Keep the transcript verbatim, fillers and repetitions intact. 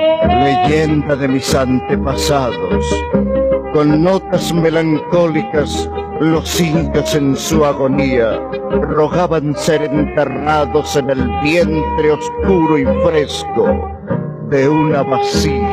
leyenda de mis antepasados. Con notas melancólicas, los incas en su agonía rogaban ser enterrados en el vientre oscuro y fresco de una vacía.